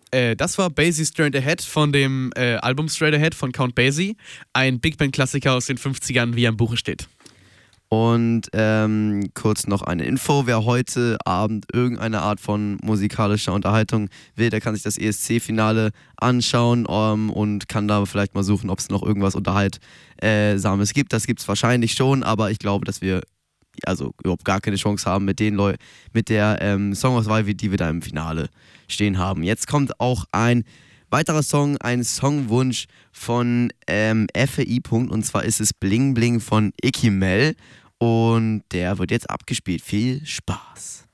Das war Basie Straight Ahead von dem Album Straight Ahead von Count Basie. Ein Big Band-Klassiker aus den 50ern, wie er im Buche steht. Und kurz noch eine Info, wer heute Abend irgendeine Art von musikalischer Unterhaltung will, der kann sich das ESC-Finale anschauen und kann da vielleicht mal suchen, ob es noch irgendwas Unterhaltsames gibt. Das gibt es wahrscheinlich schon, aber ich glaube, dass wir überhaupt gar keine Chance haben mit mit der Songauswahl, die wir da im Finale stehen haben. Jetzt kommt auch ein weiterer Song, ein Songwunsch von FEI. Und zwar ist es Bling Bling von Icky Mel. Und der wird jetzt abgespielt. Viel Spaß.